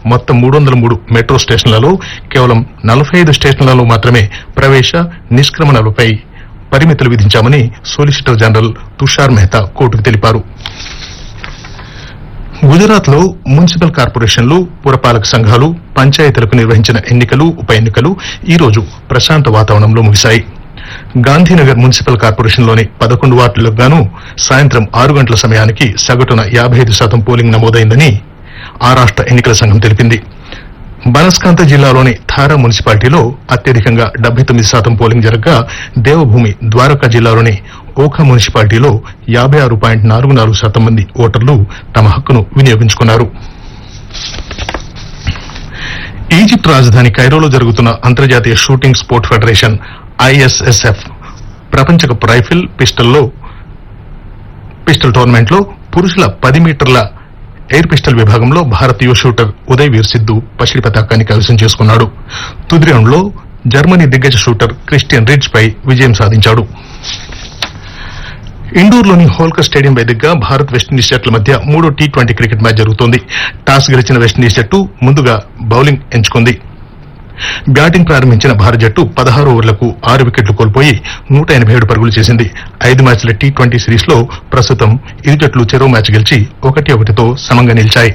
మొత్తం 303 మెట్రో స్టేషన్లలో కేవలం 45 స్టేషన్లలో మాత్రమే ప్రవేశ నిష్క్రమణలపై పరిమితులు విధించామని సోలిసిటర్ జనరల్ తుషార్ మెహతా కోర్టుకు తెలిపారు. గుజరాత్ లో మున్సిపల్ కార్పొరేషన్లు, పురపాలక సంఘాలు, పంచాయతీలకు నిర్వహించిన ఎన్నికలు, ఉప ఎన్నికలు ఈ రోజు ప్రశాంత వాతావరణంలో ముగిశాయి. గాంధీనగర్ మున్సిపల్ కార్పొరేషన్లోని 11 వార్డులకు గాను సాయంత్రం 6 గంటల సమయానికి సగటున 55% పోలింగ్ నమోదైందని ఆ రాష్ట ఎన్నికల సంఘం తెలిపింది. బనస్కాంత జిల్లాలోని థారా మున్సిపాలిటీలో అత్యధికంగా 79% పోలింగ్ జరగగా దేవభూమి ద్వారకా జిల్లాలోని ఓఖా మున్సిపాలిటీలో 56.44% మంది ఓటర్లు తమ హక్కును వినియోగించుకున్నారు. ఈజిప్ట్ రాజధాని కైరోలో జరుగుతున్న అంతర్జాతీయ షూటింగ్ స్పోర్ట్ ఫెడరేషన్ ISSF ప్రపంచ కప్ రైఫిల్ పిస్టల్ టోర్నమెంట్లో పురుషుల 10 మీటర్ల ఎయిర్ పిస్టల్ విభాగంలో భారతీయ షూటర్ ఉదయ్ వీర్ సిద్దు పసిడి పతాకాన్ని కైవసం చేసుకున్నాడు. తుది రౌండ్లో జర్మనీ దిగ్గజ షూటర్ క్రిస్టియన్ రిడ్జ్ పై విజయం సాధించాడు. ఇండోర్లోని హోల్కర్ స్టేడియం వేదికగా భారత్ వెస్టిండీస్ జట్ల మధ్య 3వ T20 క్రికెట్ మ్యాచ్ జరుగుతోంది. టాస్ గెలిచిన వెస్టిండీస్ జట్టు ముందుగా బౌలింగ్ ఎంచుకుంది. బ్యాటింగ్ ప్రారంభించిన భారత జట్టు 16 ఓవర్లకు 6 వికెట్లు కోల్పోయి 187 పరుగులు చేసింది. 5 మ్యాచ్ల T20 సిరీస్ లో ప్రస్తుతం ఇరు జట్లు చెరో మ్యాచ్ గెలిచి 1-1తో సమంగా నిలిచాయి.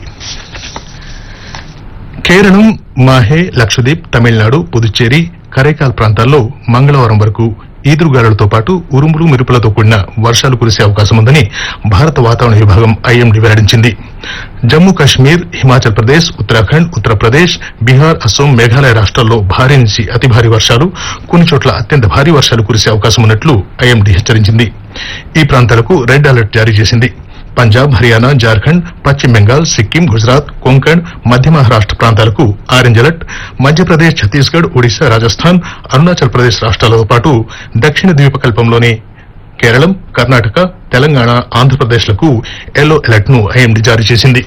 కేరళం, మాహే, లక్షద్వీప్, తమిళనాడు, పుదుచ్చేరి, కరైకాల్ ప్రాంతాల్లో మంగళవారం వరకు ఈదురుగాలులతో పాటు ఉరుములు మెరుపులతో కూడిన వర్షాలు కురిసే అవకాశం ఉందని భారత వాతావరణ విభాగం IMD వెల్లడించింది. జమ్మూ కశ్మీర్, హిమాచల్ ప్రదేశ్, ఉత్తరాఖండ్, ఉత్తరప్రదేశ్, బీహార్, అస్సోం, మేఘాలయ రాష్ట్రాల్లో భారీ నుంచి అతి భారీ వర్షాలు, కొన్ని చోట్ల అత్యంత భారీ వర్షాలు కురిసే అవకాశం ఉన్నట్లు IMD హెచ్చరించింది. ఈ ప్రాంతాలకు రెడ్ అలర్ట్ జారీ చేసింది. పంజాబ్, హర్యానా, జార్ఖండ్, పశ్చిమ బెంగాల్, సిక్కిం, గుజరాత్, కొంకణ్, మధ్య మహారాష్ట ప్రాంతాలకు ఆరెంజ్ అలర్ట్, మధ్యప్రదేశ్, ఛత్తీస్గఢ్, ఒడిశా, రాజస్థాన్, అరుణాచల్ ప్రదేశ్ రాష్ట్రాలతో పాటు దక్షిణ ద్వీపకల్పంలోని కేరళం, కర్ణాటక, తెలంగాణ, ఆంధ్రప్రదేశ్లకు ఎల్లో అలర్ట్ ను IMD జారీ చేసింది.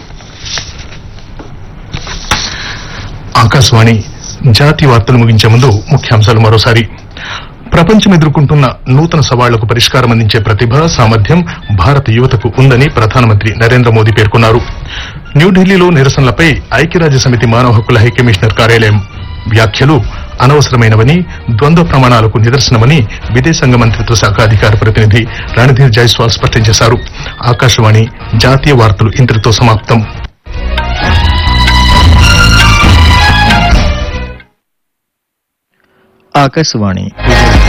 ఆకాశవాణి జాతీయ వార్తలు ముగించే ముందు ముఖ్యాంశాలు మరోసారి. ప్రపంచం ఎదుర్కొంటున్న నూతన సవాళ్లకు పరిష్కారం అందించే ప్రతిభ, సామర్థ్యం భారత యువతకు ఉందని ప్రధానమంత్రి నరేంద్ర మోదీ పేర్కొన్నారు. న్యూఢిల్లీలో నిరసనలపై ఐక్యరాజ్యసమితి మానవ హక్కుల హైకమిషనర్ కార్యాలయం వ్యాఖ్యలు అనవసరమైనవని, ద్వంద్వ ప్రమాణాలకు నిదర్శనమని విదేశాంగ మంత్రిత్వ శాఖ అధికార ప్రతినిధి రణధీర్ జైస్వాల్ స్పష్టం చేశారు. ఆకాశవాణి జాతీయ వార్తలు ఇంతటితో సమాప్తం. ఆకాశవాణి